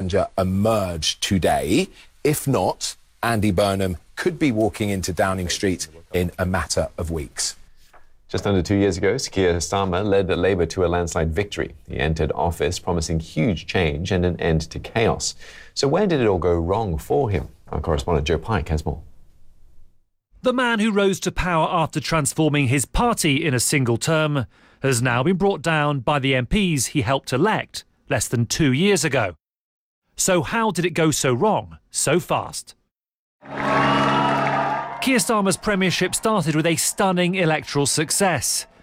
challenger emerge today? If not, Andy Burnham could be walking into Downing Street in a matter of weeks. Just under 2 years ago, Keir Starmer led Labour to a landslide victory. He entered office promising huge change and an end to chaos. So where did it all go wrong for him? Our correspondent Joe Pike has more. The man who rose to power after transforming his party in a single term has now been brought down by the MPs he helped elect less than 2 years ago. So how did it go so wrong so fast? Keir Starmer's premiership started with a stunning electoral success.